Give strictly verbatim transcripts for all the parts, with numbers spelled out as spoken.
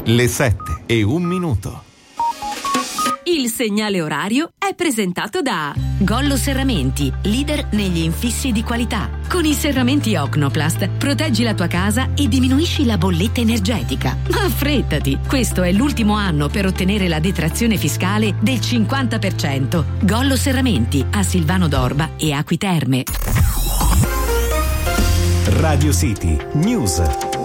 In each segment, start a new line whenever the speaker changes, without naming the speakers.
Le sette e un minuto.
Il segnale orario è presentato da Gollo Serramenti, leader negli infissi di qualità. Con i serramenti Ocnoplast proteggi la tua casa e diminuisci la bolletta energetica. Ma affrettati, questo è l'ultimo anno per ottenere la detrazione fiscale del cinquanta per cento. Gollo Serramenti a Silvano d'Orba e Acqui Terme.
Radio City News.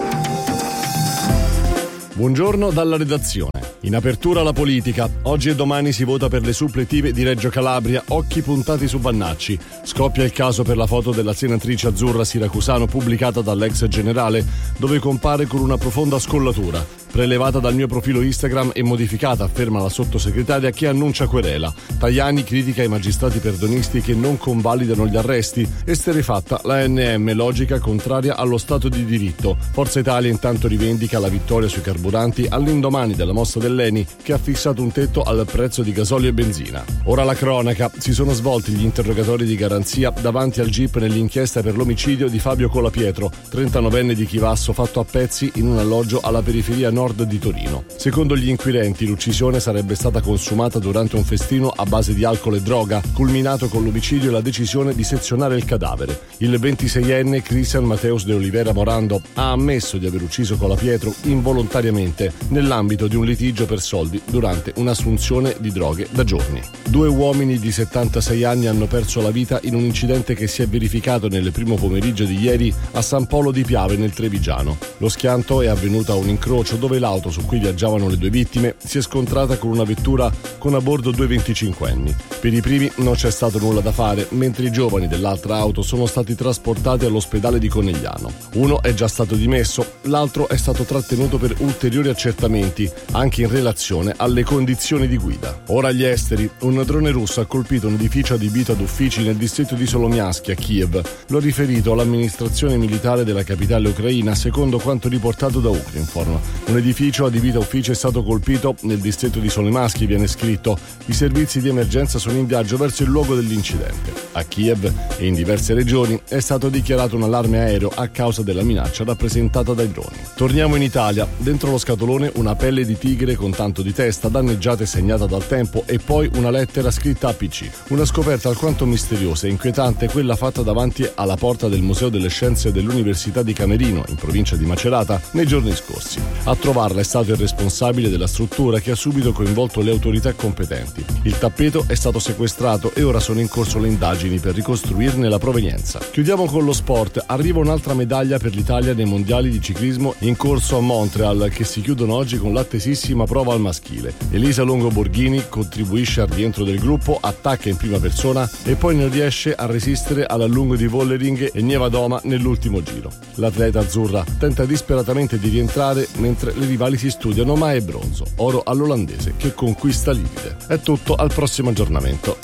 Buongiorno dalla redazione. In apertura la politica. Oggi e domani si vota per le suppletive di Reggio Calabria, occhi puntati su Vannacci. Scoppia il caso per la foto della senatrice azzurra siracusano pubblicata dall'ex generale, dove compare con una profonda scollatura. Prelevata dal mio profilo Instagram e modificata, afferma la sottosegretaria che annuncia querela. Tajani critica i magistrati perdonisti che non convalidano gli arresti. Esterefatta la A N M, logica contraria allo Stato di diritto. Forza Italia intanto rivendica la vittoria sui carburanti all'indomani della mossa dell'Eni, che ha fissato un tetto al prezzo di gasolio e benzina. Ora la cronaca. Si sono svolti gli interrogatori di garanzia davanti al G I P nell'inchiesta per l'omicidio di Fabio Colapietro, trentanovenne di Chivasso, fatto a pezzi in un alloggio alla periferia nord di Torino. Secondo gli inquirenti, l'uccisione sarebbe stata consumata durante un festino a base di alcol e droga, culminato con l'omicidio e la decisione di sezionare il cadavere. Il ventiseienne Cristian Mateus de Oliveira Morando ha ammesso di aver ucciso Colapietro involontariamente nell'ambito di un litigio per soldi durante un'assunzione di droghe da giorni. Due uomini di settantasei anni hanno perso la vita in un incidente che si è verificato nel primo pomeriggio di ieri a San Polo di Piave nel Trevigiano. Lo schianto è avvenuto a un incrocio dove l'auto su cui viaggiavano le due vittime si è scontrata con una vettura con a bordo due venticinquenni. Per i primi non c'è stato nulla da fare, mentre i giovani dell'altra auto sono stati trasportati all'ospedale di Conegliano. Uno è già stato dimesso, l'altro è stato trattenuto per ulteriori accertamenti, anche in relazione alle condizioni di guida. Ora agli esteri. Un drone russo ha colpito un edificio adibito ad uffici nel distretto di Solomiansk a Kiev. Lo ha riferito l'amministrazione militare della capitale ucraina, secondo quanto riportato da Ukrinform. Un edificio adibito a ufficio è stato colpito nel distretto di Solomiansk, viene scritto. I servizi di emergenza sono in viaggio verso il luogo dell'incidente. A Kiev e in diverse regioni è stato dichiarato un allarme aereo a causa della minaccia rappresentata dai droni. Torniamo in Italia. Dentro lo scatolone una pelle di tigre con tanto di testa, danneggiata e segnata dal tempo, e poi una lettera scritta a P C. Una scoperta alquanto misteriosa e inquietante, quella fatta davanti alla porta del Museo delle Scienze dell'Università di Camerino, in provincia di Macerata, nei giorni scorsi. A trovarla è stato il responsabile della struttura, che ha subito coinvolto le autorità competenti. Il tappeto è stato sequestrato e ora sono in corso le indagini per ricostruirne la provenienza. Chiudiamo con lo sport. Arriva un'altra medaglia per l'Italia nei mondiali di ciclismo in corso a Montreal, che si chiudono oggi con l'attesissima prova al maschile. Elisa Longo Borghini contribuisce al rientro del gruppo, attacca in prima persona e poi non riesce a resistere all'allungo di Vollering e Nievadoma nell'ultimo giro. L'atleta azzurra tenta disperatamente di rientrare mentre le rivali si studiano, ma è bronzo. Oro all'olandese, che conquista l'Ivide. È tutto, al prossimo aggiornamento.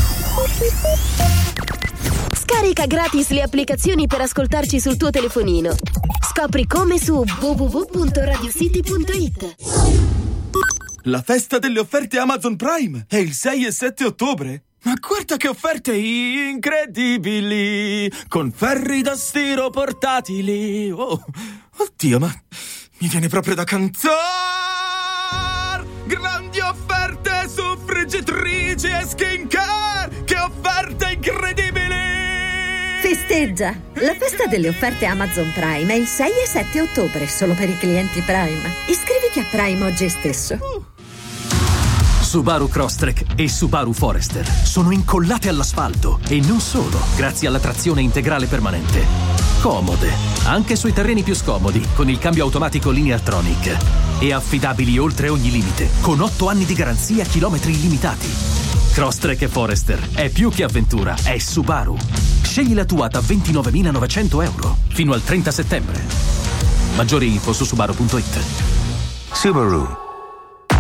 Scarica gratis le applicazioni per ascoltarci sul tuo telefonino. Scopri come su w w w punto radio city punto i t.
La festa delle offerte Amazon Prime è il sei e sette ottobre. Ma guarda che offerte incredibili! Con ferri da stiro portatili. Oh, oddio, ma mi viene proprio da cantare! Grandi offerte su friggitrici e skincare! Che offerte incredibili!
Festeggia! La festa delle offerte Amazon Prime è il sei e sette ottobre, solo per i clienti Prime. Iscriviti a Prime oggi stesso.
Uh.
Subaru Crosstrek e Subaru Forester sono incollate all'asfalto, e non solo, grazie alla trazione integrale permanente. Comode, anche sui terreni più scomodi, con il cambio automatico Lineartronic. E affidabili oltre ogni limite, con otto anni di garanzia, chilometri illimitati. Crosstrek e Forester è più che avventura, è Subaru. Scegli la tua da ventinovemilanovecento euro fino al trenta settembre. Maggiori info su subaru punto i t.
Subaru.